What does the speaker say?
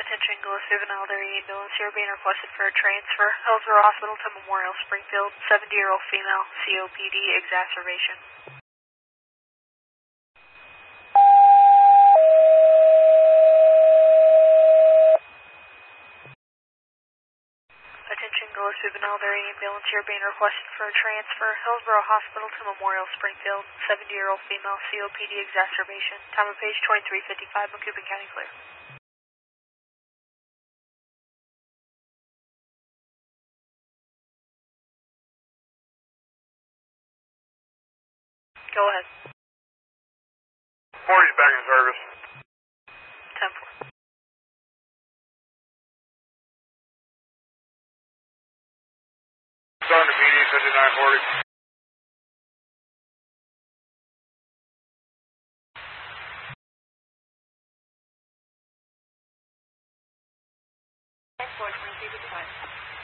Attention, Gillespie Juvenile, there ambulance here being requested for a transfer. Hillsborough Hospital to Memorial Springfield, 70-year-old female, COPD exacerbation. Attention, Gillespie Juvenile, there ambulance here being requested for a transfer. Hillsborough Hospital to Memorial Springfield, 70-year-old female, COPD exacerbation. Time of page 2355, Macoupin County clear. Go ahead. 40's back in service. 10-4. Starting to PD 5940. Next 2355.